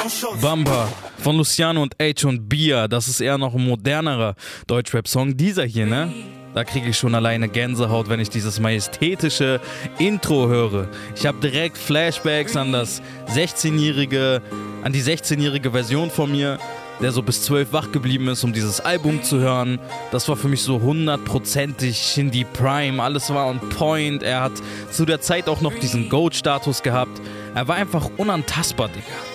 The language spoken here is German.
Bumper von Luciano und H und Bia, das ist eher noch ein modernerer Deutschrap-Song. Dieser hier, ne? Da kriege ich schon alleine Gänsehaut, wenn ich dieses majestätische Intro höre. Ich habe direkt Flashbacks an die 16-jährige Version von mir, der so bis 12 wach geblieben ist, um dieses Album zu hören. Das war für mich so 100%ig in die Prime. Alles war on point. Er hat zu der Zeit auch noch diesen GOAT-Status gehabt. Er war einfach unantastbar, Digga.